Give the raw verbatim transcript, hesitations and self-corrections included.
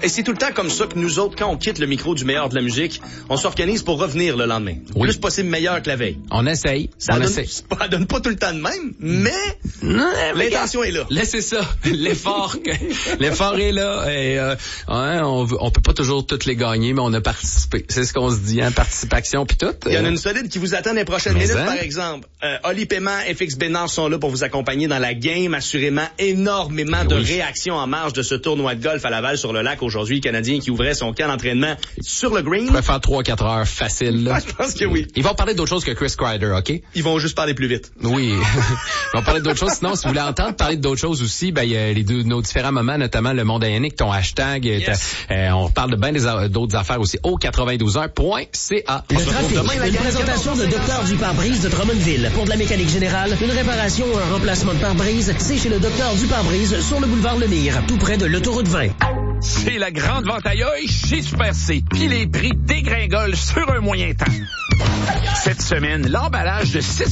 Et c'est tout le temps comme ça que nous autres, quand on quitte le micro du meilleur de la musique, on s'organise pour revenir le lendemain. Oui. Plus possible meilleur que la veille. On essaye. Ça on donne, essaye. ça donne pas tout le temps de même, mais Non, mais l'intention regarde, est là. Laissez ça. L'effort, que- l'effort est là. Et, euh, hein, on, on peut pas toujours toutes les gagner, mais on a participé. C'est ce qu'on se dit, hein, participation puis tout. Il y en a Euh, une solide qui vous attend dans les prochaines Mais minutes, hein? par exemple. Euh, Oli Paiement, F X Bénard sont là pour vous accompagner dans la game. Assurément, énormément de Oui. réactions en marge de ce tournoi de golf à Laval sur le lac aujourd'hui. Le Canadien qui ouvrait son camp d'entraînement sur le green. On pourrait faire trois quatre heures facile. Là. Ah, je pense que oui. Ils vont parler d'autre chose que Chris Kreider, OK? Ils vont juste parler plus vite. Oui. Ils vont parler d'autres choses. Sinon, si vous voulez entendre parler d'autres choses aussi, ben, il y a les deux, nos différents moments, notamment le monde à Yannick, ton hashtag. Yes. Euh, on reparle de bien des, a- d'autres affaires aussi au quatre-vingt-douze heures point c a. Le trafic, une présentation de Docteur du pare-brise de Drummondville. Pour de la mécanique générale, une réparation ou un remplacement de pare-brise, c'est chez le Docteur du pare-brise sur le boulevard Lemire, tout près de l'autoroute vingt. C'est la grande vente aïe chez Super C. Puis les prix dégringolent sur un moyen temps. Cette semaine, l'emballage de six